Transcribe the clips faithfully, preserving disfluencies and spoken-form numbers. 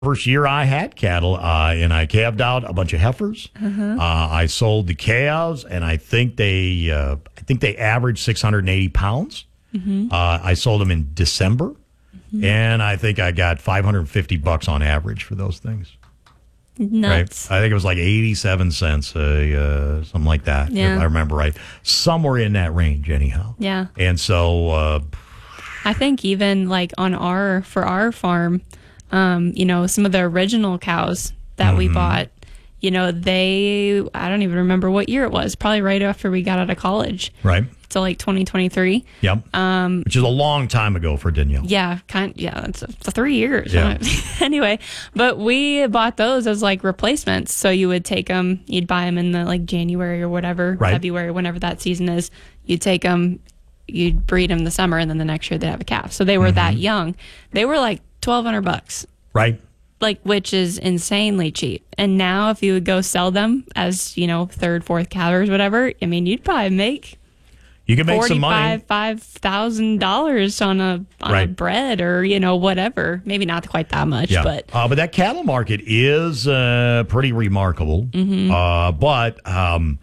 First year I had cattle, uh, and I calved out a bunch of heifers. Uh-huh. Uh, I sold the calves, and I think they, uh, I think they averaged six hundred eighty pounds. Mm-hmm. Uh, I sold them in December, mm-hmm. and I think I got five hundred fifty bucks on average for those things. Nuts. Right? I think it was like eighty-seven cents, uh, uh, something like that, yeah. if I remember right. Somewhere in that range, anyhow. Yeah. And so, uh, I think even like on our for our farm. Um, you know, some of the original cows that mm-hmm. we bought, you know, they, I don't even remember what year it was, probably right after we got out of college. Right. So like twenty twenty-three. Yep. Um, Which is a long time ago for Danielle. Yeah. Kind. Yeah. It's, it's three years. Yeah. Anyway, but we bought those as like replacements. So you would take them, you'd buy them in the like January or whatever, right. February, whenever that season is. You'd take them, you'd breed them the summer, and then the next year they'd have a calf. So they were mm-hmm. that young. They were like twelve hundred bucks. Right. Like, which is insanely cheap. And now if you would go sell them as, you know, third, fourth calvers, whatever, I mean, you'd probably make you can make some money. five thousand dollars on a on right. a bread or, you know, whatever. Maybe not quite that much, yeah. but uh, but that cattle market is uh, pretty remarkable. Mm-hmm. Uh, but um,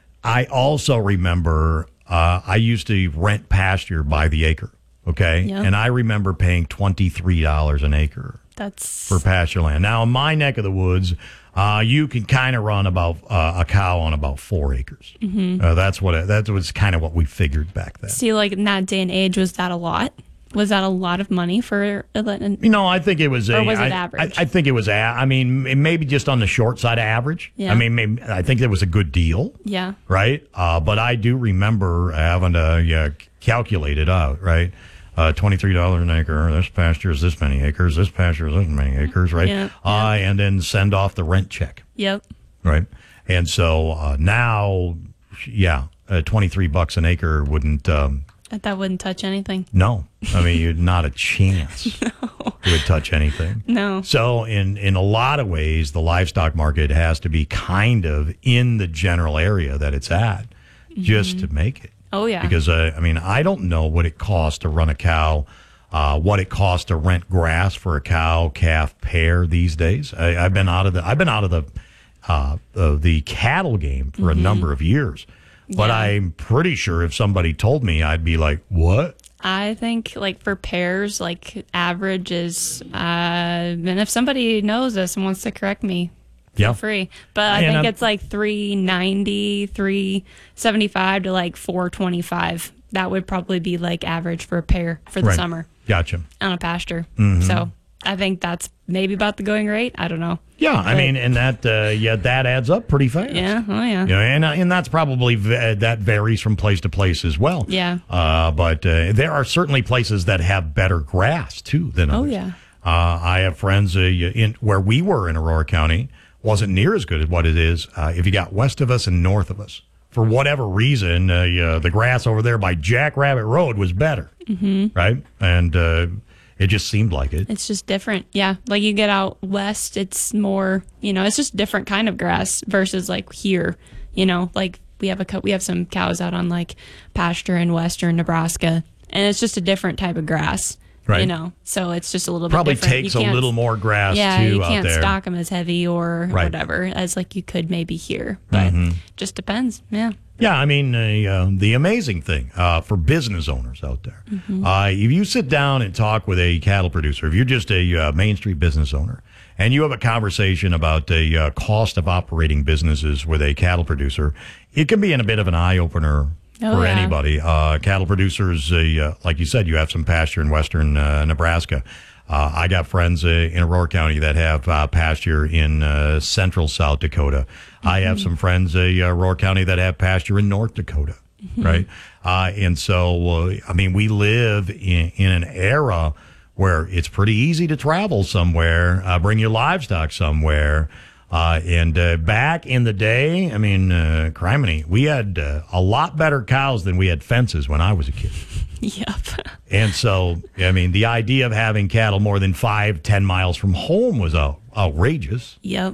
I also remember uh, I used to rent pasture by the acre. Okay. Yep. And I remember paying twenty-three dollars an acre. That's for pasture land. Now, in my neck of the woods, uh, you can kind of run about uh, a cow on about four acres. Mm-hmm. Uh, that's what it, that was kind of what we figured back then. See, like in that day and age, was that a lot? Was that a lot of money for? You know, I think it was. Or a, was it I, average? I, I think it was. A, I mean, maybe just on the short side of average. Yeah. I mean, maybe, I think it was a good deal. Yeah. Right. Uh, but I do remember having to yeah, calculate it out. Right. Uh, twenty-three dollars an acre. This pasture is this many acres. This pasture is this many acres, right? Yeah, uh, yeah. And then send off the rent check. Yep. Right. And so uh, now, yeah, uh, twenty-three bucks an acre wouldn't. Um, that wouldn't touch anything. No. I mean, you'd not a chance. No. It would touch anything. No. So in, in a lot of ways, the livestock market has to be kind of in the general area that it's at mm-hmm. just to make it. Oh, yeah. Because, uh, I mean, I don't know what it costs to run a cow, uh, what it costs to rent grass for a cow, calf, pair these days. I, I've been out of the I've been out of the uh, uh, the cattle game for mm-hmm. a number of years. But yeah. I'm pretty sure if somebody told me, I'd be like, what? I think, like, for pairs, like, average is, uh, and if somebody knows this and wants to correct me, feel yeah. free. But I and think I'm, it's like three ninety, three seventy-five to like four twenty-five. That would probably be like average for a pair for the right. summer. Gotcha. On a pasture. Mm-hmm. So I think that's maybe about the going rate. I don't know. Yeah, but, I mean, and that uh, yeah, that adds up pretty fast. Yeah, oh yeah. You know, and uh, and that's probably v- that varies from place to place as well. Yeah. Uh, but uh, there are certainly places that have better grass too than others. Oh yeah. Uh, I have friends uh, in where we were in Aurora County. Wasn't near as good as what it is uh, if you got west of us and north of us. For whatever reason, uh, uh, the grass over there by Jackrabbit Road was better, mm-hmm. right? And uh, it just seemed like it. It's just different. Yeah, like you get out west, it's more, you know, it's just different kind of grass versus like here, you know, like we have a co- we have some cows out on like pasture in western Nebraska, and it's just a different type of grass. Right. You know, so it's just a little Probably bit different. takes a little more grass, yeah, too, you out can't there. stock them as heavy or right. whatever as like you could maybe here, but mm-hmm. just depends. Yeah. Yeah, I mean, uh, uh, the amazing thing uh, for business owners out there, mm-hmm. uh, if you sit down and talk with a cattle producer, if you're just a uh, Main Street business owner, and you have a conversation about the uh, cost of operating businesses with a cattle producer, it can be in a bit of an eye-opener Oh, for yeah. anybody. Uh, cattle producers, uh, uh, like you said, you have some pasture in western uh, Nebraska. Uh, I got friends uh, in Aurora County that have uh, pasture in uh, central South Dakota. Mm-hmm. I have some friends in uh, Aurora County that have pasture in North Dakota, mm-hmm. right? Uh, and so, uh, I mean, we live in, in an era where it's pretty easy to travel somewhere, uh, bring your livestock somewhere. Uh, and uh, back in the day, I mean, uh, criminy, we had uh, a lot better cows than we had fences when I was a kid. Yep. And so, I mean, the idea of having cattle more than five, ten miles from home was out, outrageous. Yep.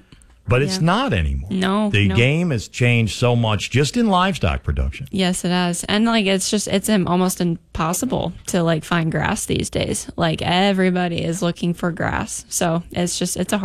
But it's Yeah. not anymore. No, The no. game has changed so much just in livestock production. Yes, it has. And like it's just it's um, almost impossible to like find grass these days. Like everybody is looking for grass. So it's just it's a hard